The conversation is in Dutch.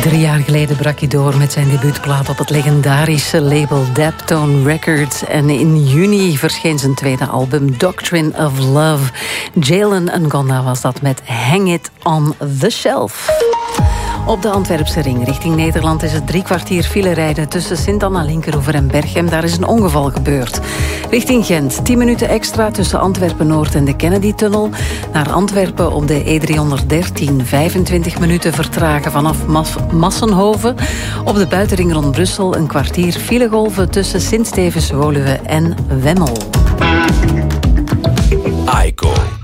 3 jaar geleden brak hij door met zijn debuutplaat op het legendarische label Daptone Records. En in juni verscheen zijn tweede album Doctrine of Love. Jalen Ngonda was dat met Hang It on the Shelf. Op de Antwerpse ring richting Nederland is het 3 kwartier file rijden tussen Sint-Anna, Linkeroever en Berchem. Daar is een ongeval gebeurd. Richting Gent 10 minuten extra tussen Antwerpen-Noord en de Kennedy-tunnel. Naar Antwerpen op de E313 25 minuten vertragen vanaf Massenhoven. Op de buitenring rond Brussel een kwartier filegolven tussen Sint-Stevens, Woluwe en Wemmel. Aiko.